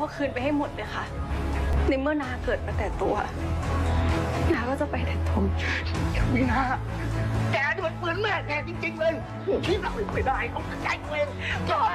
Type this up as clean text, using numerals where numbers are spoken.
เอาคืนไปให้หมดเลยค่ะในเมื่อนาเกิดมาแต่ตัวนาก็จะไปแต่ตัวมีนาแกโดนปืนแม่แกจริงๆเลยที่เราไม่ได้เอาใจตัวเอง